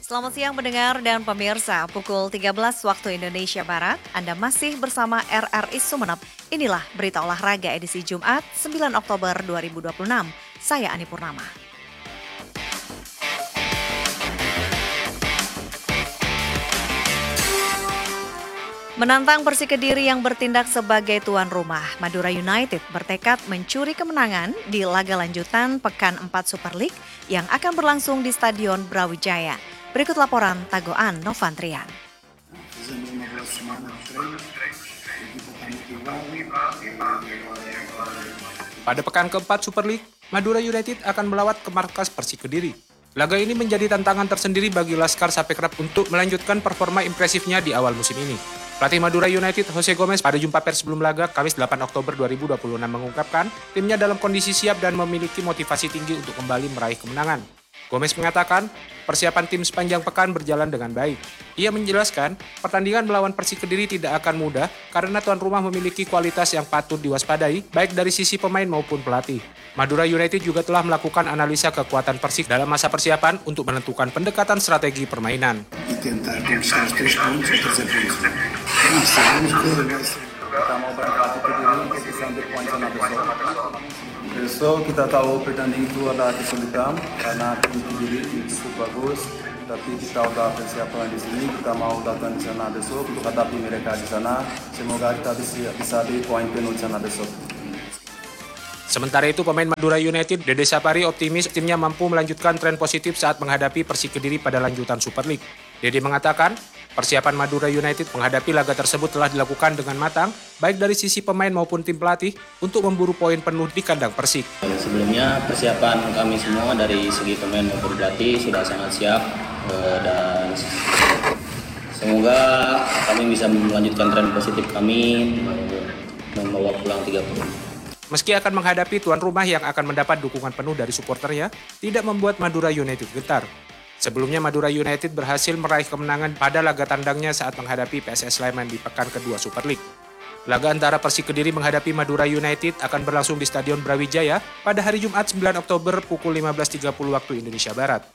Selamat siang pendengar dan pemirsa, pukul 13 waktu Indonesia Barat, Anda masih bersama RRI Sumeneb. Inilah berita olahraga edisi Jumat 9 Oktober 2026. Saya Ani Purnama. Menantang Persik Kediri yang bertindak sebagai tuan rumah, Madura United bertekad mencuri kemenangan di laga lanjutan Pekan 4 Super League yang akan berlangsung di Stadion Brawijaya. Berikut laporan Tagoan Novantrian. Pada pekan keempat Super League, Madura United akan melawat ke markas Persik Kediri. Laga ini menjadi tantangan tersendiri bagi Laskar Sapekrap untuk melanjutkan performa impresifnya di awal musim ini. Pelatih Madura United, Jose Gomez, pada jumpa pers sebelum laga Kamis 8 Oktober 2026 mengungkapkan timnya dalam kondisi siap dan memiliki motivasi tinggi untuk kembali meraih kemenangan. Gomez mengatakan, persiapan tim sepanjang pekan berjalan dengan baik. Ia menjelaskan, pertandingan melawan Persik Kediri tidak akan mudah karena tuan rumah memiliki kualitas yang patut diwaspadai, baik dari sisi pemain maupun pelatih. Madura United juga telah melakukan analisa kekuatan Persik dalam masa persiapan untuk menentukan pendekatan strategi permainan. Kita mau berangkat itu dulu untuk bisa ambil poin sana besok. Besok kita tahu pertandingan itu ada kesulitan karena tim Kediri itu cukup bagus. Tapi kita udah persiapan di sini, kita mau datang di sana besok untuk hadapi mereka di sana. Semoga kita bisa di poin penuh di sana besok. Sementara itu, pemain Madura United, Dede Sapari, optimis timnya mampu melanjutkan tren positif saat menghadapi Persik Kediri pada lanjutan Super League. Dede mengatakan, persiapan Madura United menghadapi laga tersebut telah dilakukan dengan matang, baik dari sisi pemain maupun tim pelatih, untuk memburu poin penuh di kandang Persik. Sebelumnya, persiapan kami semua dari segi pemain maupun pelatih sudah sangat siap, dan semoga kami bisa melanjutkan tren positif kami, membawa pulang 3 poin. Meski akan menghadapi tuan rumah yang akan mendapat dukungan penuh dari suporternya, tidak membuat Madura United gentar. Sebelumnya Madura United berhasil meraih kemenangan pada laga tandangnya saat menghadapi PSS Sleman di pekan kedua Super League. Laga antara Persik Kediri menghadapi Madura United akan berlangsung di Stadion Brawijaya pada hari Jumat 9 Oktober pukul 15.30 waktu Indonesia Barat.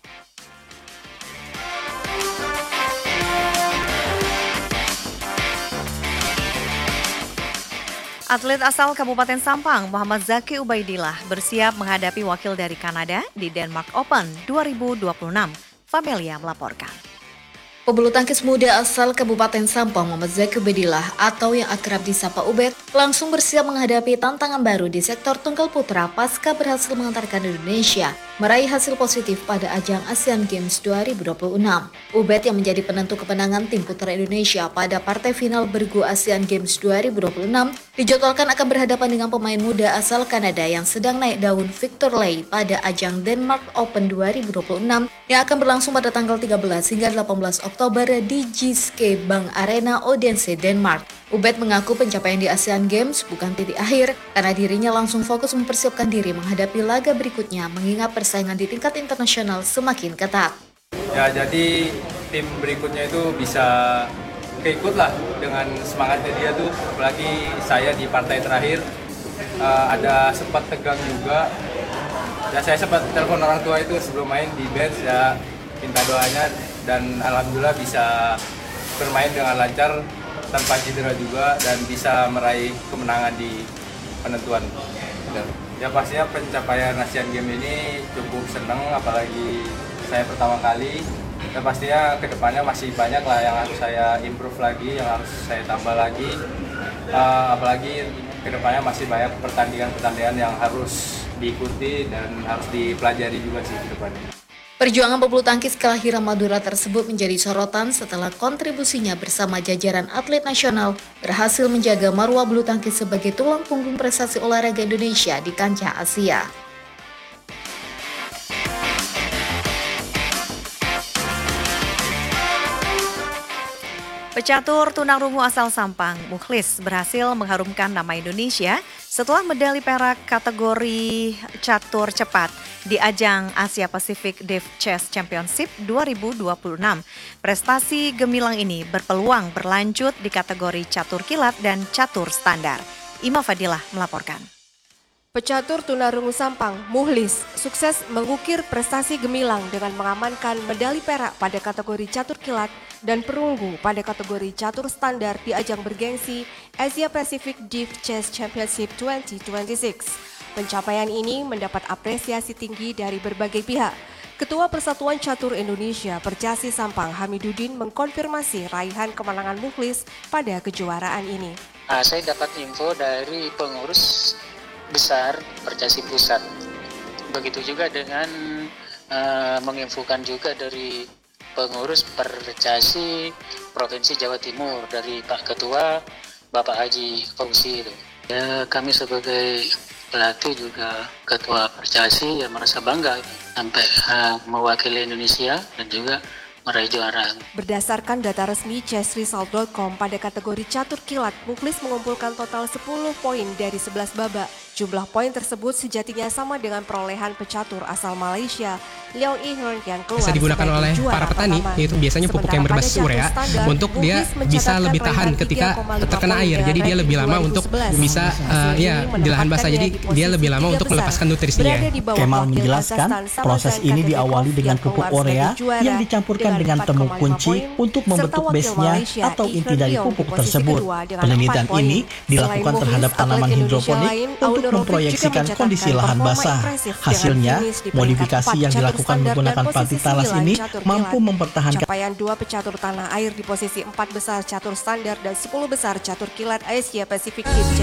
Atlet asal Kabupaten Sampang, Muhammad Zaki Ubaidillah, bersiap menghadapi wakil dari Kanada di Denmark Open 2026. Famelia melaporkan. Pebulu tangkis muda asal Kabupaten Sampang, Muhammad Zaki Ubaidillah atau yang akrab disapa Ubed, langsung bersiap menghadapi tantangan baru di sektor tunggal putra pasca berhasil mengantarkan Indonesia meraih hasil positif pada ajang Asian Games 2026. Ubed yang menjadi penentu kemenangan tim putra Indonesia pada partai final bergu Asian Games 2026 dijadwalkan akan berhadapan dengan pemain muda asal Kanada yang sedang naik daun Victor Lee pada ajang Denmark Open 2026 yang akan berlangsung pada tanggal 13 hingga 18 Oktober di Jyske Bank Arena Odense, Denmark. Ubed mengaku pencapaian di Asian Games bukan titik akhir karena dirinya langsung fokus mempersiapkan diri menghadapi laga berikutnya mengingat persaingan di tingkat internasional semakin ketat. Ya, jadi tim berikutnya itu bisa keikut lah dengan semangatnya dia tuh, apalagi saya di partai terakhir ada sempat tegang juga. Ya, saya sempat telepon orang tua itu sebelum main di bench, ya minta doanya dan alhamdulillah bisa bermain dengan lancar tanpa cedera juga dan bisa meraih kemenangan di penentuan. Ya pastinya pencapaian Asian Games ini cukup senang, apalagi saya pertama kali. Dan pastinya kedepannya masih banyak lah yang harus saya improve lagi, yang harus saya tambah lagi. Apalagi kedepannya masih banyak pertandingan-pertandingan yang harus diikuti dan harus dipelajari juga sih kedepannya. Perjuangan pebulu tangkis kelahiran Madura tersebut menjadi sorotan setelah kontribusinya bersama jajaran atlet nasional berhasil menjaga marwah bulu tangkis sebagai tulang punggung prestasi olahraga Indonesia di kancah Asia. Pecatur tunarungu asal Sampang, Mukhlis, berhasil mengharumkan nama Indonesia setelah medali perak kategori catur cepat di ajang Asia Pacific Deaf Chess Championship 2026. Prestasi gemilang ini berpeluang berlanjut di kategori catur kilat dan catur standar. Ima Fadilah melaporkan. Pecatur tunarungu Sampang, Mukhlis, sukses mengukir prestasi gemilang dengan mengamankan medali perak pada kategori catur kilat dan perunggu pada kategori catur standar di ajang bergengsi Asia Pacific Div Chess Championship 2026. Pencapaian ini mendapat apresiasi tinggi dari berbagai pihak. Ketua Persatuan Catur Indonesia Percasi Sampang Hamiduddin mengkonfirmasi raihan kemenangan Mukhlis pada kejuaraan ini. Saya dapat info dari pengurus besar Percasi Pusat. Begitu juga dengan menginfokan juga dari pengurus Percasi Provinsi Jawa Timur dari Pak Ketua Bapak Haji Fauzi itu. Ya, kami sebagai pelatih juga Ketua Percasi ya merasa bangga sampai mewakili Indonesia dan juga meraih juara. Berdasarkan data resmi chessresult.com pada kategori catur kilat, Mukhlis mengumpulkan total 10 poin dari 11 babak. Jumlah poin tersebut sejatinya sama dengan perolehan pecatur asal Malaysia, Leong Ee Hearn yang keluar bisa digunakan oleh para petani, yaitu biasanya pupuk yang berbasis urea, untuk dia bisa lebih tahan ketika terkena air. Jadi dia lebih lama untuk bisa di lahan basah. Jadi dia lebih lama untuk melepaskan nutrisinya. Kemal menjelaskan proses ini diawali dengan pupuk urea yang dicampurkan dengan temu kunci untuk membentuk base-nya atau inti dari pupuk tersebut. Penelitian ini dilakukan terhadap tanaman hidroponik untuk memproyeksikan kondisi lahan basah. Hasilnya, modifikasi yang dilakukan menggunakan pelatih talas ini mampu mempertahankan capaian 2 pecatur tanah air di posisi 4 besar catur standar dan 10 besar catur kilat Asia Pacific Div